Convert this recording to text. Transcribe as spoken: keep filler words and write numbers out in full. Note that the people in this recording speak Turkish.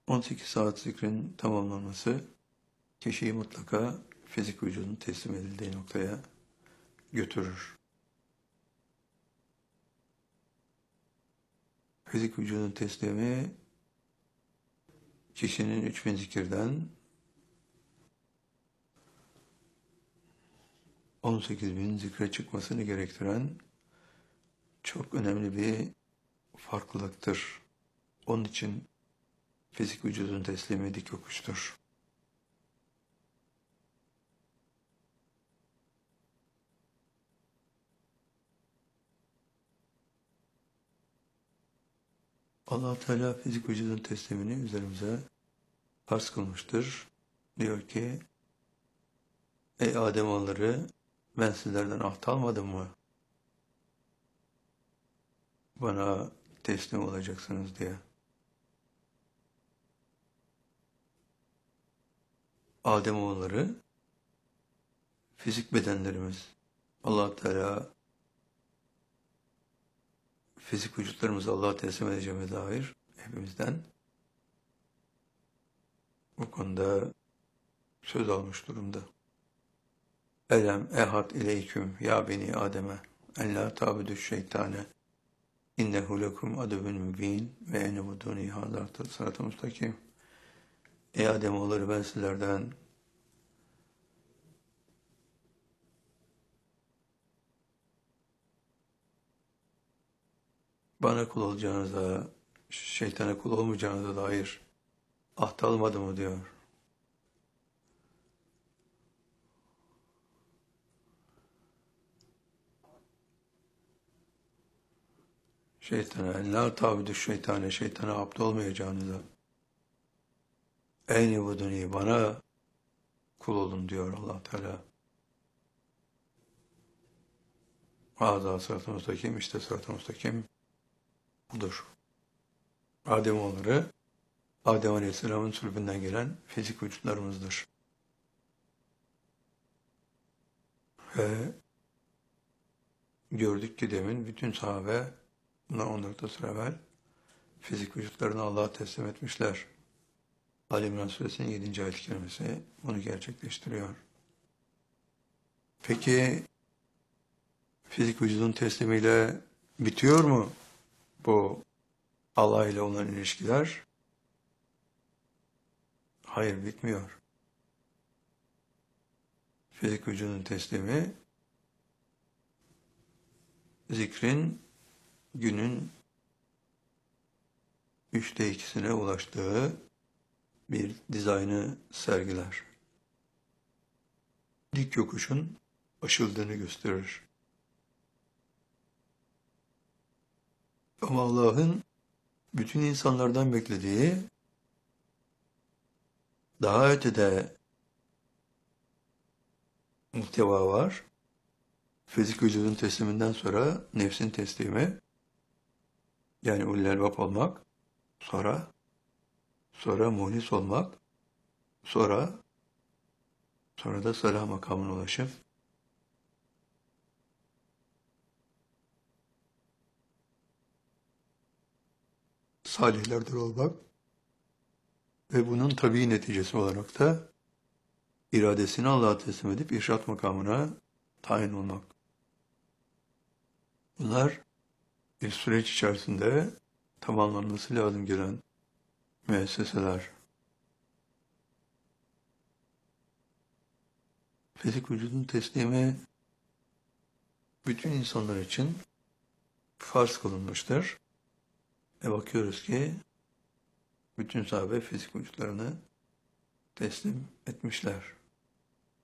on sekiz saat zikrin tamamlanması kişiyi mutlaka fizik vücudun teslim edildiği noktaya götürür. Fizik vücudun teslimi kişinin üç bin zikirden on sekiz bin zikre çıkmasını gerektiren çok önemli bir farklılıktır. Onun için fizik vücudun teslimi dik yokuştur. Allah Teala fizik vücudun teslimini üzerimize farz kılmıştır. Diyor ki, ey Ademoğulları, ben sizlerden ahd almadım mı? Bana teslim olacaksınız diye. Ademoğulları, fizik bedenlerimiz. Allah Teala fizik vücutlarımızı Allah'a teslim edeceğime dair hepimizden bu konuda söz almış durumda. Elem ehad ileyküm ya beni Adem'e en la ta'budu şeytane innehu lekum aduvun mübin ve enebuduni hazartı sırat-ı müstakim. Ey Ademoğulları, ben sizlerden bana kul olacağınıza, şeytana kul olmayacağınıza dair ahd almadı mı diyor. Şeytana, la tabudu şeytane, şeytana abd olmayacağınıza. Ey nebuduni, bana kul olun diyor Allah Teala. Ağza sırat-ı müstakim, işte sırat-ı müstakim budur. Ademoğulları, Adem Aleyhisselam'ın sülbünden gelen fizik vücutlarımızdır. Ve gördük ki demin bütün sahabe, bundan on dört asır evvel, fizik vücutlarını Allah'a teslim etmişler. Ali İmran Suresinin yedinci ayet-i kerimesi bunu gerçekleştiriyor. Peki, fizik vücudun teslimiyle bitiyor mu bu Allah ile olan ilişkiler? Hayır, bitmiyor. Fizik vücudun teslimi, zikrin günün üçte ikisine ulaştığı bir dizaynı sergiler. Dik yokuşun aşıldığını gösterir. Ama Allah'ın bütün insanlardan beklediği daha ötede muhteva var. Fizik vücudun tesliminden sonra nefsin teslimi, yani ulul elbab olmak, sonra sonra muhlis olmak, sonra sonra da salah makamına ulaşıp salihlerden olmak ve bunun tabii neticesi olarak da iradesini Allah'a teslim edip irşat makamına tayin olmak. Bunlar bir süreç içerisinde tamamlanması lazım gelen müesseseler. Fizik vücudun teslimi bütün insanlar için farz kılınmıştır. E bakıyoruz ki bütün sahabe fizik vücutlarını teslim etmişler.